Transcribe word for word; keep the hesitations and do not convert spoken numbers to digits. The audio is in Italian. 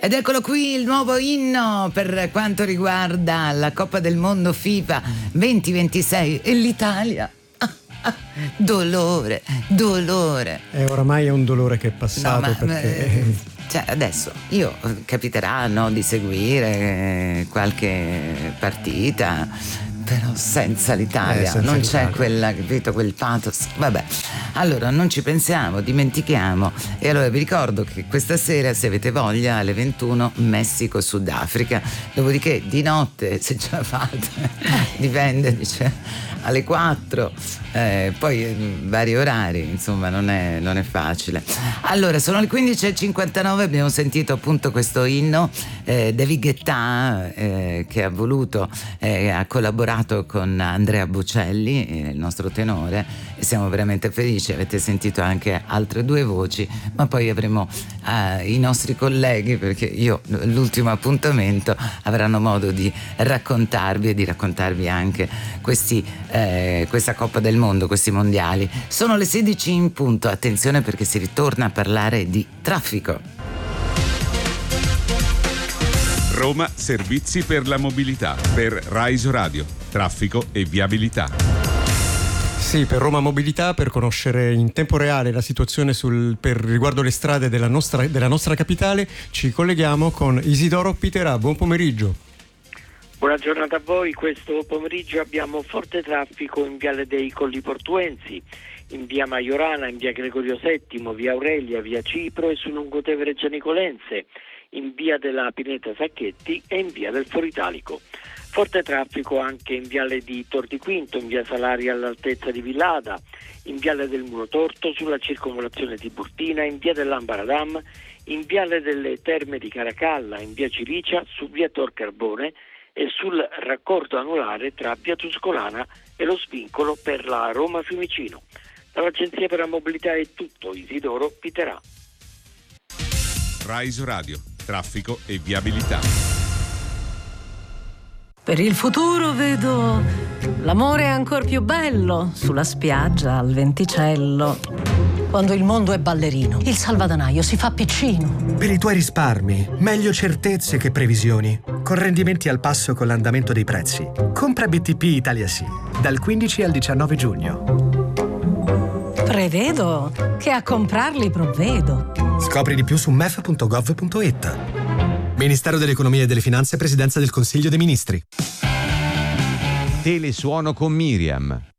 Ed eccolo qui il nuovo inno per quanto riguarda la Coppa del Mondo FIFA venti ventisei e l'Italia. Ah, ah, dolore, dolore. E oramai è un dolore che è passato, no, ma, perché... eh, cioè adesso io capiterà no, di seguire qualche partita, però senza l'Italia eh, senza non l'Italia. c'è quella, capito, quel pathos. Vabbè, allora non ci pensiamo, dimentichiamo. E allora vi ricordo che questa sera, se avete voglia, alle ventuno Messico-Sudafrica, dopodiché di notte, se ce la fate, dipende, dice alle quattro, eh, poi in vari orari, insomma non è, non è facile. Allora sono le quindici e cinquantanove, abbiamo sentito appunto questo inno, eh, David Guetta, eh, che ha voluto, eh, ha collaborato con Andrea Bocelli, eh, il nostro tenore, e siamo veramente felici. Avete sentito anche altre due voci, ma poi avremo eh, i nostri colleghi, perché io l'ultimo appuntamento avranno modo di raccontarvi e di raccontarvi anche questi eh, questa Coppa del Mondo, questi mondiali. Sono le sedici in punto, attenzione perché si ritorna a parlare di traffico. Roma, servizi per la mobilità, per Rise Radio, traffico e viabilità. Sì, per Roma Mobilità, per conoscere in tempo reale la situazione sul, per riguardo le strade della nostra, della nostra capitale, ci colleghiamo con Isidoro Piterà. Buon pomeriggio. Buona giornata a voi. Questo pomeriggio abbiamo forte traffico in Viale dei Colli Portuensi, in via Maiorana, in via Gregorio settimo, via Aurelia, via Cipro e su Lungotevere Gianicolense, in via della Pineta Sacchetti e in via del Foro Italico. Forte traffico anche in viale di Tor di Quinto, in via Salaria all'altezza di Villada, in viale del Muro Torto, sulla circonvolazione Tiburtina, in via dell'Ambaradam, in viale delle Terme di Caracalla, in via Ciricia, su via Tor Carbone e sul raccordo anulare tra via Tuscolana e lo svincolo per la Roma Fiumicino. Dall'Agenzia per la Mobilità è tutto. Isidoro Piterà. Rise Radio, traffico e viabilità. Per il futuro vedo l'amore ancor più bello sulla spiaggia al venticello. Quando il mondo è ballerino, il salvadanaio si fa piccino. Per i tuoi risparmi, meglio certezze che previsioni. Con rendimenti al passo con l'andamento dei prezzi. Compra B T P Italia Sì, dal quindici al diciannove giugno. Prevedo che a comprarli provvedo. Scopri di più su m e f punto gov punto i t. Ministero dell'Economia e delle Finanze, Presidenza del Consiglio dei Ministri. Telesuono con Miriam.